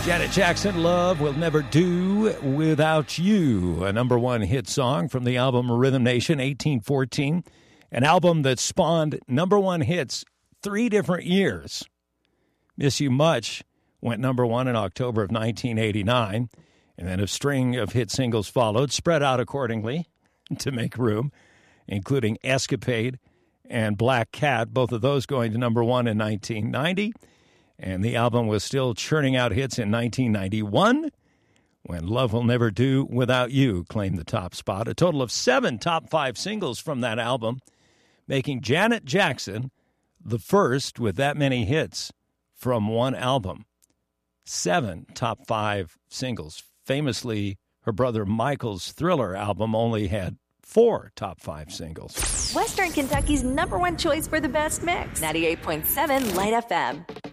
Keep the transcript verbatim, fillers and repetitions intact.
Janet Jackson, Love Will Never Do Without You, a number one hit song from the album Rhythm Nation, eighteen fourteen, an album that spawned number one hits three different years. Miss You Much went number one in October of nineteen eighty-nine, and then a string of hit singles followed, spread out accordingly to make room, including Escapade and Black Cat, both of those going to number one in nineteen ninety. And the album was still churning out hits in nineteen ninety-one, when Love Will Never Do Without You claimed the top spot. A total of seven top five singles from that album, making Janet Jackson the first with that many hits from one album. Seven top five singles. Famously, her brother Michael's Thriller album only had four top five singles. Western Kentucky's number one choice for the best mix. ninety-eight point seven Light F M.